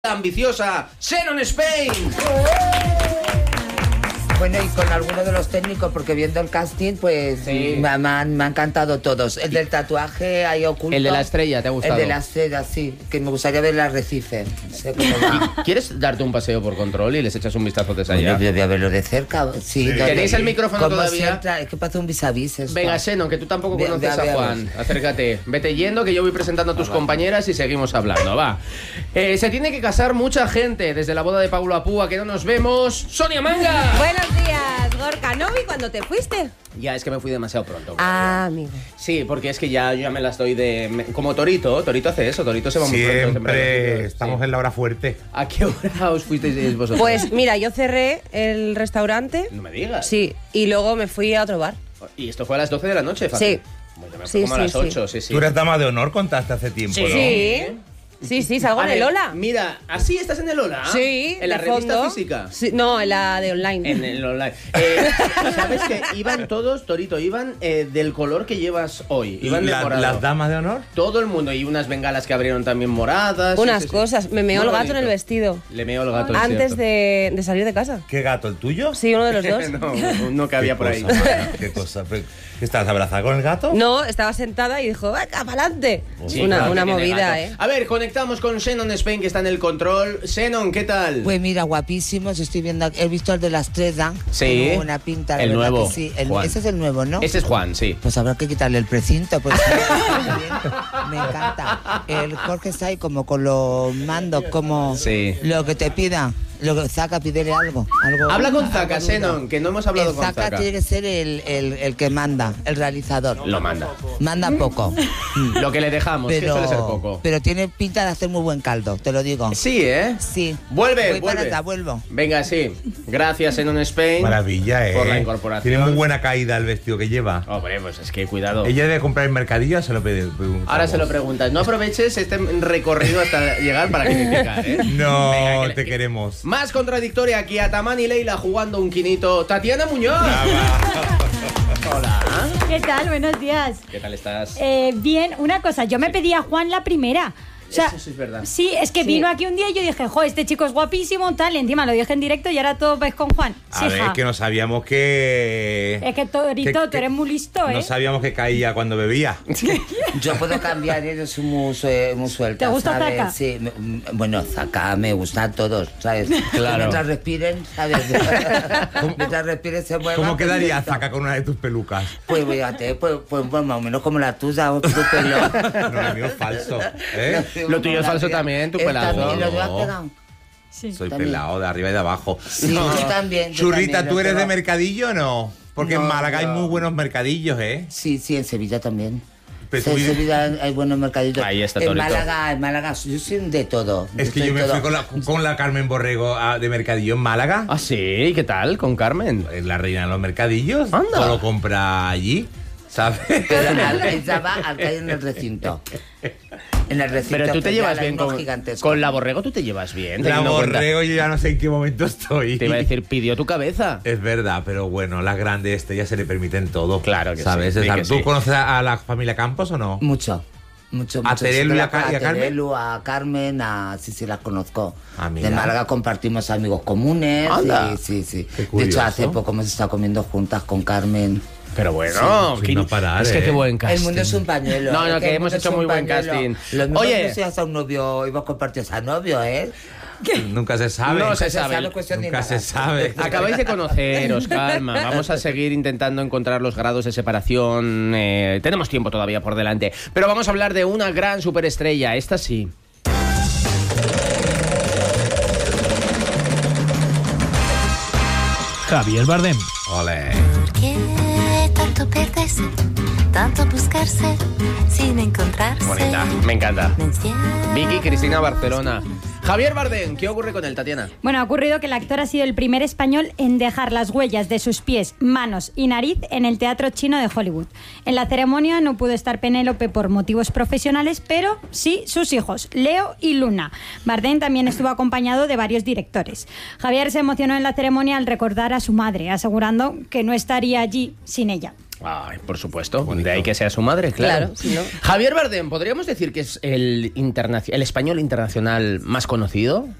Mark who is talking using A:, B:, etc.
A: ambiciosa, Xenon Spain.
B: Bueno, y con algunos de los técnicos, porque viendo el casting, pues
A: sí.
B: me han encantado todos. El del tatuaje ahí oculto.
A: El de la estrella, ¿te ha gustado?
B: El de la estrella, sí, que me gustaría ver el arrecife. No sé cómo va.
A: ¿Quieres darte un paseo por control y les echas un vistazo desde allá?
B: Bueno, voy a verlo de cerca. Sí,
A: ¿Tenéis el micrófono todavía?
B: Es que pasa un vis a vis esto.
A: Venga, Xenon, que tú tampoco conoces a Juan. Acércate, vete yendo, que yo voy presentando a tus compañeras y seguimos hablando, va. Se tiene que casar mucha gente desde la boda de Paulo Apúa, que no nos vemos. ¡Sonia Manga!
C: Buenos días, Gorka. ¿No vi cuando te fuiste?
A: Ya, es que me fui demasiado pronto.
C: Ah, amigo.
A: Sí, porque es que ya me las doy de... Como Torito hace eso, Torito se va muy pronto.
D: Siempre estamos en la hora fuerte.
A: ¿A qué hora os fuisteis vosotros?
C: Pues mira, yo cerré el restaurante.
A: No me digas.
C: Sí, y luego me fui a otro bar.
A: Y esto fue a las 12 de la noche, Fabi.
C: Sí.
A: Bueno, me fui
C: Sí,
A: como a las
C: sí,
A: 8, sí.
D: Tú eres dama de honor, contaste hace tiempo,
A: Sí.
D: ¿no?
C: Sí, salgo en el Ola.
A: Mira, ¿así estás en el Ola?
C: Sí,
A: ¿En la
C: de
A: revista
C: fondo.
A: física?
C: Sí, no, en la de online.
A: En el online. ¿Sabes que iban todos, Torito, iban del color que llevas hoy? Iban de morado.
D: ¿Las damas de honor?
A: Todo el mundo. Y unas bengalas que abrieron también moradas.
C: Unas
A: Sí.
C: cosas. Me meó
A: Muy
C: el gato en
A: bonito.
C: el vestido.
A: Le meó el gato, es
C: Antes
A: cierto.
C: de salir de casa.
D: ¿Qué gato? ¿El tuyo?
C: Sí, uno de los dos.
A: No cabía por ahí.
D: ¿Qué cosa? ¿Estás abrazada con el gato?
C: No, estaba sentada y dijo, ¡venga, para adelante!
A: Sí,
C: una
A: claro que tiene
C: movida,
A: gato. A ver, conectamos con Xenon Spain, que está en el control. Xenon, ¿qué tal?
B: Pues mira, guapísimos. Estoy viendo, he visto el de la estrella.
A: Sí.
B: Tiene buena pinta. la
A: El
B: verdad
A: nuevo,
B: que sí.
A: Juan.
B: Ese es el nuevo, ¿no?
A: Ese es Juan, sí.
B: Pues habrá que quitarle el precinto, pues me encanta. El Jorge está ahí como con los mandos, como
A: Sí.
B: lo que te pida. Lo que Zaka, pídele algo.
A: Habla con
B: algo
A: Zaka,
B: duro.
A: Xenon, que no hemos hablado
B: El
A: con
B: Zaka
A: Zaka.
B: tiene que ser el que manda, el realizador.
A: Lo manda.
B: Manda poco.
A: Lo que le dejamos, que suele ser poco.
B: Pero tiene pinta de hacer muy buen caldo, te lo digo.
A: Sí, ¿eh?
B: Sí.
A: Vuelve.
B: Voy para atrás, vuelvo.
A: Venga, sí. Gracias, Xenon Spain.
D: Maravilla, ¿eh?
A: Por la incorporación.
D: Tiene muy buena caída el vestido que lleva.
A: Hombre, pues es que cuidado.
D: Ella debe comprar en mercadillo, se lo preguntamos.
A: Ahora se lo preguntas. No aproveches este recorrido hasta llegar para criticar, ¿eh?
D: No,
A: Venga, que
D: te queremos.
A: Más contradictoria aquí, Ataman y Leila jugando un quinito. Tatiana Muñoz. Hola.
E: ¿Qué tal? Buenos días.
A: ¿Qué tal estás?
E: Bien, una cosa, yo me pedí a Juan la primera. O sea,
A: Eso sí es verdad.
E: Sí, es que vino aquí un día y yo dije, jo, este chico es guapísimo, tal, y encima lo dije en directo y ahora todo vais con Juan.
D: A ver, es que no sabíamos que...
E: Es que Torito,
D: que-
E: tú eres muy listo, ¿eh?
D: No sabíamos que caía cuando bebía.
B: Yo puedo cambiar, eres muy suelta.
E: ¿Te gusta
B: ¿sabes?
E: Zaka?
B: Sí, bueno, Zaka me gusta a todos, ¿sabes?
A: Claro.
B: Mientras respiren, ¿sabes? Mientras respiren se muevan.
D: ¿Cómo quedaría
B: perfecto.
D: Zaka con una de tus pelucas?
B: Pues fíjate, pues más o menos como la tuya, tu pelo.
D: No, lo mío es falso, ¿eh?
A: Lo tuyo es falso también, tu pelazo.
B: También lo
D: No.
B: has pegado.
E: Sí.
D: Soy
B: También.
D: pelado de arriba y de abajo.
B: Sí, yo también. yo
D: Churrita,
B: también,
D: ¿tú eres
B: pero-
D: de mercadillo o no? Porque
B: No,
D: en Málaga hay
B: yo-
D: muy buenos mercadillos, ¿eh?
B: Sí, en Sevilla también.
D: Pero
B: Sí,
D: tú
B: en
D: vives-
B: Sevilla hay buenos mercaditos.
A: Ahí está
B: en
A: Torito.
B: Málaga, yo soy de todo.
D: Es que
B: soy
D: yo me
B: todo.
D: fui con la Carmen Borrego de mercadillo en Málaga.
A: Ah, sí, ¿qué tal? ¿Con Carmen?
D: Es la reina de los mercadillos.
A: Anda.
D: Solo compra allí, ¿sabes?
B: Pero ella va al que hay en el recinto. En el recinto.
A: Pero tú te llevas
B: hay
A: bien
B: unos
A: con
B: gigantescos.
A: la Borrego, tú te llevas bien.
D: La
A: teniendo en cuenta-
D: Borrego yo ya no sé en qué momento estoy.
A: Te iba a decir, pidió tu cabeza.
D: Es verdad, pero bueno, las grandes ya se le permiten todo.
A: Claro que
D: ¿sabes?
A: sí,
D: O sea,
A: que
D: ¿tú
A: sí.
D: conoces a la familia Campos o no?
B: Mucho.
D: ¿A Terelu y a
B: Sí,
D: Carmen?
B: Terelu, a Carmen, sí, las conozco.
D: Ah, mira.
B: De Málaga compartimos amigos comunes.
A: Anda.
B: Sí.
D: Qué
B: De
D: curioso.
B: hecho, hace poco hemos estado comiendo juntas con Carmen.
A: Pero bueno,
D: sin no parar,
A: es que
D: ¿eh?
A: qué buen casting.
B: El mundo es un pañuelo.
A: No,
B: es
A: que
B: el
A: hemos
B: mundo
A: hecho
B: es un
A: muy buen
B: pañuelo.
A: casting.
B: Lo mismo
A: Oye.
B: que seas a un novio y vos compartías a novio, ¿eh?
D: Nunca se sabe.
A: No se
B: Esa
A: sabe.
B: es la cuestión de
D: Nunca
B: nada.
D: se sabe.
A: Acabáis de conoceros, calma. Vamos a seguir intentando encontrar los grados de separación. Tenemos tiempo todavía por delante. Pero vamos a hablar de una gran superestrella. Esta sí.
F: Javier Bardem.
D: Ole.
G: ¿Por qué tanto perderse, tanto buscarse sin encontrarse?
A: Bonita, me encanta.
G: Me encierra
A: Vicky Cristina Barcelona. Javier Bardem, ¿qué ocurre con él, Tatiana?
E: Bueno, ha ocurrido que el actor ha sido el primer español en dejar las huellas de sus pies, manos y nariz en el Teatro Chino de Hollywood. En la ceremonia no pudo estar Penélope por motivos profesionales, pero sí sus hijos, Leo y Luna. Bardem también estuvo acompañado de varios directores. Javier se emocionó en la ceremonia al recordar a su madre, asegurando que no estaría allí sin ella.
A: Ay, por supuesto. De ahí que sea su madre, claro.
C: Claro, si no.
A: Javier Bardem, ¿podríamos decir que es el español internacional más conocido?